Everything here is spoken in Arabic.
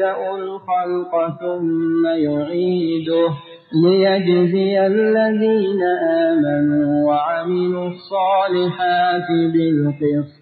الخلق ثم يعيده ليجزي الذين آمنوا وعملوا الصالحات بالقسط